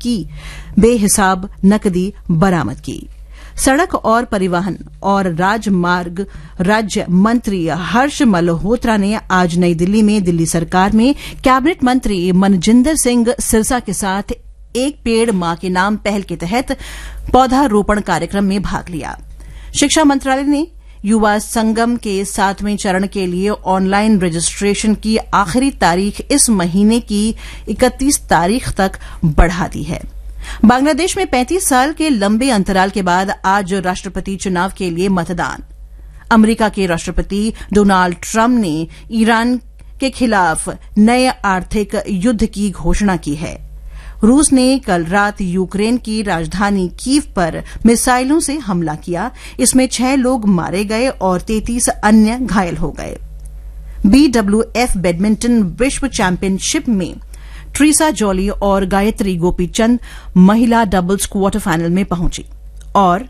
की बेहिसाब नकदी बरामद की। सड़क और परिवहन और राजमार्ग राज्य मंत्री हर्ष मल्होत्रा ने आज नई दिल्ली में दिल्ली सरकार में कैबिनेट मंत्री मनजिंदर सिंह सिरसा के साथ एक पेड़ मां के नाम पहल के तहत पौधारोपण कार्यक्रम में भाग लिया। शिक्षा मंत्रालय ने युवा संगम के 7वें चरण के लिए ऑनलाइन रजिस्ट्रेशन की आखिरी तारीख इस महीने की 31 तारीख तक बढ़ा दी है। बांग्लादेश में 35 साल के लंबे अंतराल के बाद आज राष्ट्रपति चुनाव के लिए मतदान। अमेरिका के राष्ट्रपति डोनाल्ड ट्रंप ने ईरान के खिलाफ नए आर्थिक युद्ध की घोषणा की है। रूस ने कल रात यूक्रेन की राजधानी कीव पर मिसाइलों से हमला किया। इसमें 6 लोग मारे गए और 33 अन्य घायल हो गए। BWF बैडमिंटन विश्व चैंपियनशिप में ट्रीसा जॉली और गायत्री गोपीचंद महिला डबल्स क्वार्टर फाइनल में पहुंची और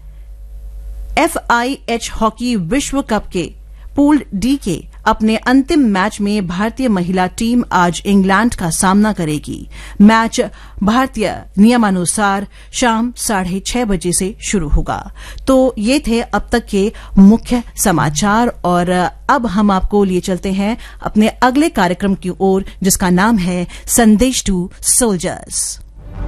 FIH हॉकी विश्व कप के पूल डी के अपने अंतिम मैच में भारतीय महिला टीम आज इंग्लैंड का सामना करेगी। मैच भारतीय नियमानुसार शाम 6:30 बजे से शुरू होगा। तो ये थे अब तक के मुख्य समाचार और अब हम आपको लिए चलते हैं अपने अगले कार्यक्रम की ओर जिसका नाम है संदेश टू सोल्जर्स।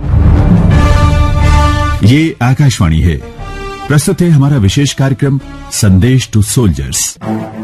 ये आकाशवाणी है। प्रस्तुत है हमारा विशेष कार्यक्रम संदेश टू सोल्जर्स।